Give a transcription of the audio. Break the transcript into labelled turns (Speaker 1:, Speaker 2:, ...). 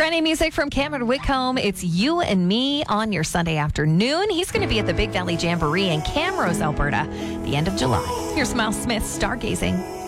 Speaker 1: Brand new music from Cameron Whitcomb. It's You and Me on your Sunday afternoon. He's going to be at the Big Valley Jamboree in Camrose, Alberta, the end of July. Here's Miles Smith, Stargazing.